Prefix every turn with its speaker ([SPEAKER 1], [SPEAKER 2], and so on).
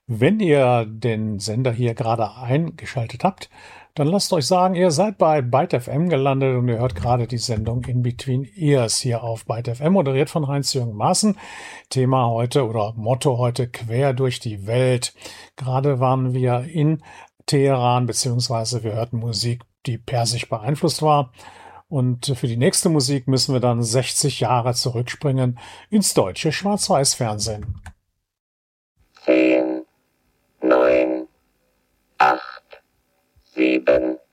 [SPEAKER 1] Wenn ihr den Sender hier gerade eingeschaltet habt, dann lasst euch sagen, ihr seid bei Byte FM gelandet und ihr hört gerade die Sendung In Between Ears hier auf Byte FM, moderiert von Heinz-Jürgen Maaßen. Thema heute oder Motto heute: quer durch die Welt. Gerade waren wir in Teheran, beziehungsweise wir hörten Musik, die persisch beeinflusst war. Und für die nächste Musik müssen wir dann 60 Jahre zurückspringen ins deutsche Schwarz-Weiß-Fernsehen.
[SPEAKER 2] 10, 9, 8, 7,